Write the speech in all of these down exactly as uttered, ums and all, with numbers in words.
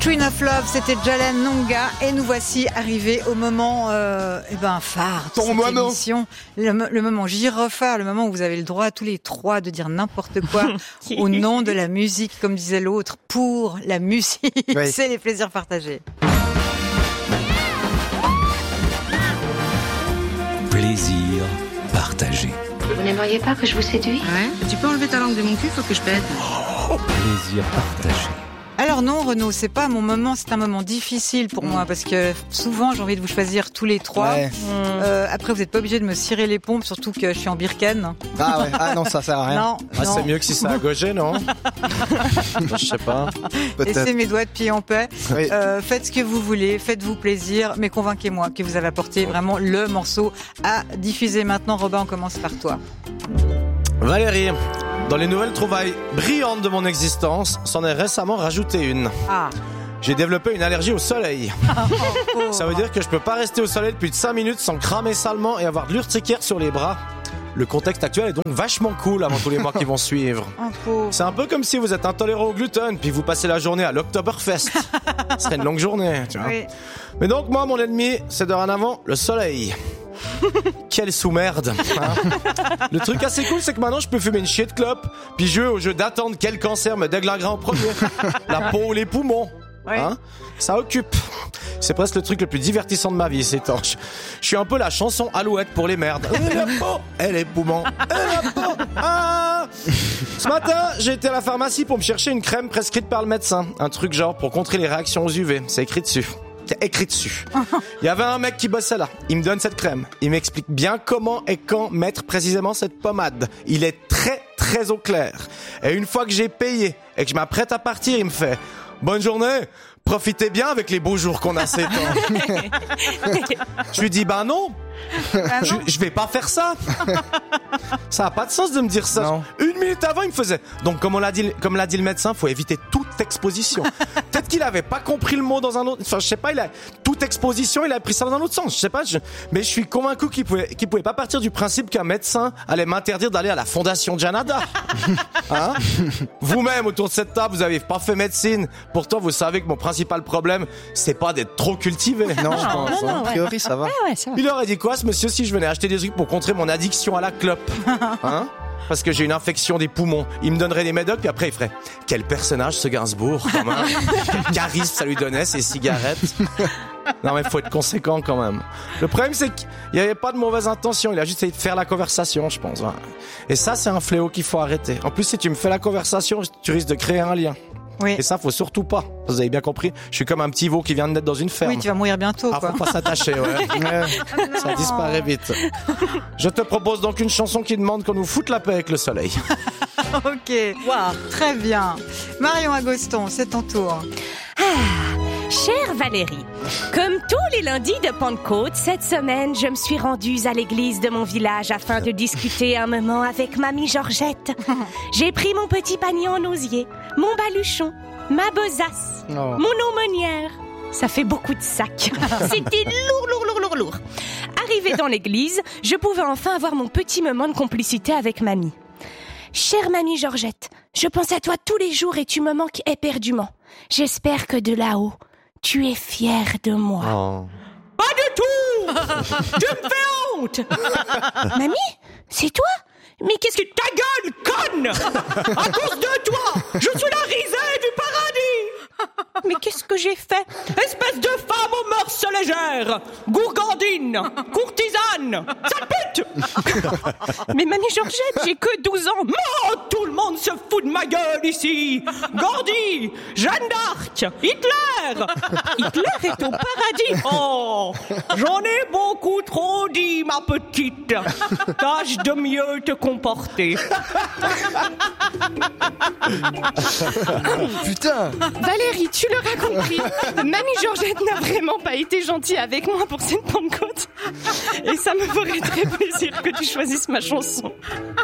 Twin of Love, c'était Jalen Nonga et nous voici arrivés au moment euh, eh ben, phare de cette émission, le, le moment gyrophare, le moment où vous avez le droit tous les trois de dire n'importe quoi au nom de la musique, comme disait l'autre, pour la musique, oui. C'est les plaisirs partagés. Plaisir partagé. Vous n'aimeriez pas que je vous séduise ? Ouais, tu peux enlever ta langue de mon cul, faut que je pète. Oh, plaisir partagé. Alors non Renaud, c'est pas mon moment, c'est un moment difficile pour mmh. moi parce que souvent j'ai envie de vous choisir tous les trois. Ouais. Euh, après vous n'êtes pas obligé de me cirer les pompes, surtout que je suis en birken. Ah ouais, ah non ça sert à rien. Non, ah, non. C'est mieux que si c'est à gauger, non? Je sais pas. Peut-être. Laissez mes doigts de pied en paix. Oui. Euh, faites ce que vous voulez, faites-vous plaisir, mais convainquez-moi que vous avez apporté vraiment le morceau à diffuser maintenant. Robin, on commence par toi. Valérie. Dans les nouvelles trouvailles brillantes de mon existence, s'en est récemment rajouté une. Ah. J'ai développé une allergie au soleil. Oh, ça veut dire que je peux pas rester au soleil depuis cinq minutes sans cramer salement et avoir de l'urticaire sur les bras. Le contexte actuel est donc vachement cool avant tous les mois qui vont suivre. Oh, c'est un peu comme si vous êtes intolérant au gluten puis vous passez la journée à l'Oktoberfest. Ce serait une longue journée, tu vois. Oui. Mais donc moi, mon ennemi, c'est dorénavant le soleil. Quelle sous-merde, hein. Le truc assez cool, c'est que maintenant je peux fumer une chier de clope puis jouer au jeu d'attendre quel cancer me déglinguera en premier. La peau ou les poumons, oui. Hein. Ça occupe. C'est presque le truc le plus divertissant de ma vie, c'est torche. Je suis un peu la chanson Alouette pour les merdes. Et la peau, et les poumons, et la peau. Ah. Ce matin, j'ai été à la pharmacie pour me chercher une crème prescrite par le médecin. Un truc genre pour contrer les réactions aux U V. C'est écrit dessus. C'est écrit dessus. Il y avait un mec qui bossait là. Il me donne cette crème. Il m'explique bien comment et quand mettre précisément cette pommade. Il est très, très au clair. Et une fois que j'ai payé et que je m'apprête à partir, il me fait « Bonne journée, profitez bien avec les beaux jours qu'on a ces temps. » Je lui dis « Ben non, ah je, je vais pas faire ça. » Ça a pas de sens de me dire ça. Non. Une minute avant, il me faisait. Donc, comme on l'a dit, comme l'a dit le médecin, faut éviter toute exposition. Peut-être qu'il avait pas compris le mot dans un autre. Enfin, je sais pas. Il a toute exposition, il a pris ça dans un autre sens. Je sais pas. Je... Mais je suis convaincu qu'il pouvait, qu'il pouvait pas partir du principe qu'un médecin allait m'interdire d'aller à la fondation Janada. Hein? Vous-même autour de cette table, vous avez pas fait médecine. Pourtant, vous savez que mon principal problème, c'est pas d'être trop cultivé. Non, je pense. non, non, a priori, ça va. Ouais, ouais, ça va. Il aurait dit quoi, ce monsieur, si je venais acheter des trucs pour contrer mon addiction à la clope? Hein? Parce que j'ai une infection des poumons. Il me donnerait des médocs, puis après il ferait « Quel personnage ce Gainsbourg, quand même. Quel charisme ça lui donnait, ses cigarettes. » Non mais faut être conséquent quand même. Le problème c'est qu'il n'y avait pas de mauvaise intention. Il a juste essayé de faire la conversation, je pense. Et ça, c'est un fléau qu'il faut arrêter. En plus, si tu me fais la conversation, tu risques de créer un lien. Oui. Et ça, faut surtout pas. Vous avez bien compris. Je suis comme un petit veau qui vient de naître dans une ferme. Oui, tu vas mourir bientôt. Ah, quoi. faut pas s'attacher, ouais. Ça disparaît vite. Je te propose donc une chanson qui demande qu'on nous foute la paix avec le soleil. Ok, wow. Très bien. Marion Agoston, c'est ton tour. Ah, chère Valérie, comme tous les lundis de Pentecôte, cette semaine, je me suis rendue à l'église de mon village afin de discuter un moment avec mamie Georgette. J'ai pris mon petit panier en osier, mon baluchon, ma besace, oh. mon aumônière. Ça fait beaucoup de sacs. C'était lourd, lourd, lourd, lourd, lourd. Arrivée dans l'église, je pouvais enfin avoir mon petit moment de complicité avec mamie. Chère mamie Georgette, je pense à toi tous les jours et tu me manques éperdument. J'espère que de là-haut, tu es fière de moi. Oh. Pas du tout. Tu me fais honte. Mamie, c'est toi? Mais qu'est-ce que... Ta gueule, conne. À cause de toi, je suis la risée du paradis. Mais qu'est-ce que j'ai fait? Espèce de femme aux mœurs légères, gourgandine, courtisane, sale pute. Mais mamie Georgette, j'ai que douze ans. Oh, tout le monde se fout de ma gueule ici. Gandhi, Jeanne d'Arc, Hitler. Hitler est au paradis. Oh, j'en ai beaucoup trop dit, ma petite. Tâche de mieux te comporter. Putain. Valérie, tu l'auras compris. Mamie Georgette n'a vraiment pas été gentille avec moi pour cette Pentecôte. Et ça me ferait très plaisir que tu choisisses ma chanson.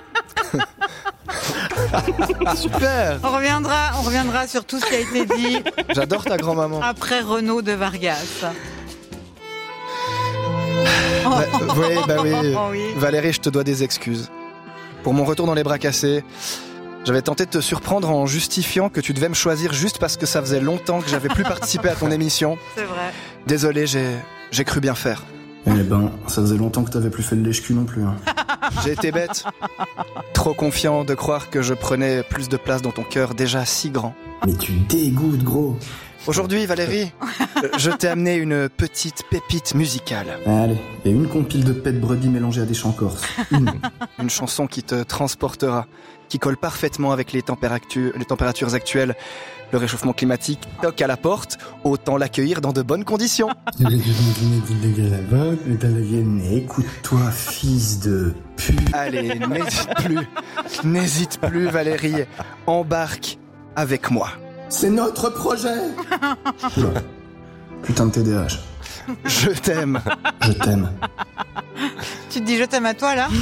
Super. On reviendra, on reviendra sur tout ce qui a été dit. J'adore ta grand-maman. Après Renaud de Vargas. Bah, oui, bah oui. Oh, oui. Valérie, je te dois des excuses. Pour mon retour dans les bras cassés, J'avais tenté de te surprendre en justifiant que tu devais me choisir juste parce que ça faisait longtemps que j'avais plus participé à ton émission. C'est vrai. Désolé, j'ai, j'ai cru bien faire. Eh ben, ça faisait longtemps que t'avais plus fait le lèche-cul non plus. Hein. J'ai été bête. Trop confiant de croire que je prenais plus de place dans ton cœur déjà si grand. Mais tu dégoûtes, gros. Aujourd'hui, Valérie, je t'ai amené une petite pépite musicale. Allez, il y a une compile de pets brebis mélangée à des chants corses. Une. Une chanson qui te transportera, qui colle parfaitement avec les températures, les températures actuelles. Le réchauffement climatique toque à la porte, autant l'accueillir dans de bonnes conditions. Écoute-toi, fils de pute. Allez, n'hésite plus, n'hésite plus, Valérie, embarque avec moi. C'est notre projet. Oula. Putain de T D A H. Je t'aime. Je t'aime. Tu te dis je t'aime à toi là?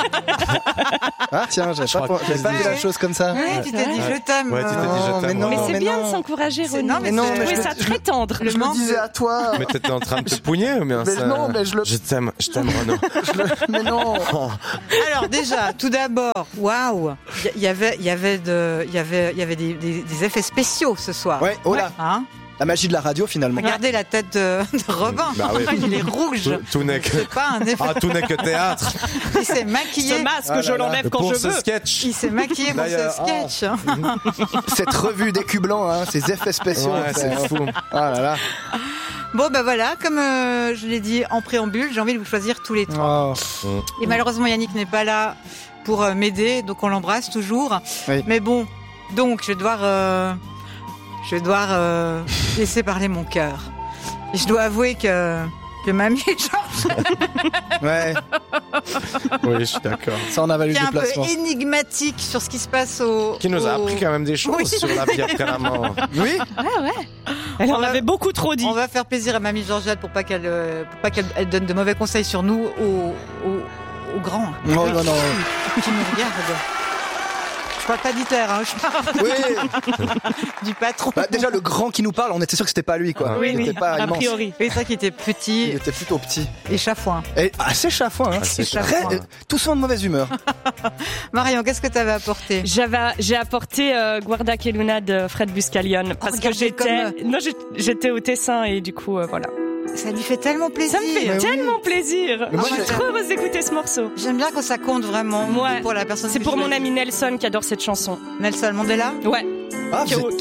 Ah tiens, j'avais pas, j'avais pas dit la chose comme ça. Ouais, tu t'es dit je t'aime. Ouais, tu t'es dit je Non, t'aime. mais non, Mais c'est mais bien non. de s'encourager, C'est- René. non, mais non, Je mais trouvais je- ça je- très tendre. Je le disais à toi. Mais t'étais en train de te pougner ou bien Mais ça... non, mais je le- Je t'aime, je t'aime, Renaud. Je le- Mais non. Alors déjà, tout d'abord, waouh, il y, y avait, il y avait de, il y avait, il y avait des, des- des effets spéciaux ce soir. Ouais, oh là. Hein? La magie de la radio finalement. Regardez la tête de, de Robin. Bah oui. Il est rouge. Tout, tout n'est que... C'est pas un effet. Ah, tout n'est que théâtre. Il s'est maquillé. Ce masque, Ah là je là. l'enlève quand Pour je ce veux. sketch. Il s'est maquillé pour D'ailleurs, ce sketch. Cette revue d'écu blanc, hein, ces effets spéciaux. Ouais, c'est fou. Ah là là. Bon ben voilà, comme euh, je l'ai dit en préambule, j'ai envie de vous choisir tous les trois. Oh. Et malheureusement Yannick n'est pas là pour euh, m'aider, donc on l'embrasse toujours. Oui. Mais bon, donc je vais devoir, euh, je vais devoir euh, laisser parler mon cœur. Et je dois avouer que que Mamie Georges, Ouais, Oui, je suis d'accord. ça en a valu qui est des un peu placements. énigmatique sur ce qui se passe au. Qui nous a au- appris quand même des choses Oui. sur la vie après la mort. Oui. Elle On en va- avait beaucoup trop dit. On va faire plaisir à Mamie Georgette pour pas qu'elle, euh, pour pas qu'elle elle donne de mauvais conseils sur nous aux, aux, aux grands. Non, non, non. Qui nous regardent. Je parle pas d'Hitler, hein, je parle Oui. du patron. Bah, déjà le grand qui nous parle, on était sûr que c'était pas lui quoi. Oui, Il oui, était pas a immense. priori. Oui, c'est vrai qu'il était Il petit était plutôt petit. et chafouin. Et assez chafouin. Hein. Assez Très- chafouin. euh, Tout souvent de mauvaise humeur. Marion, qu'est-ce que tu avais apporté? J'avais, j'ai apporté euh, Guarda che Luna de Fred Buscalion parce que regardez j'étais, comme- non, j'ai- j'étais au Tessin et du coup, euh, voilà. Ça lui fait tellement plaisir. Ça me fait Mais oui. tellement plaisir. Mais moi, je suis j'ai- trop heureuse d'écouter ce morceau. J'aime bien quand ça compte vraiment Ouais. pour la personne. C'est que pour je mon choisis. ami Nelson qui adore cette chanson. Nelson Mandela. Ouais. Ah, Qui, vous êtes-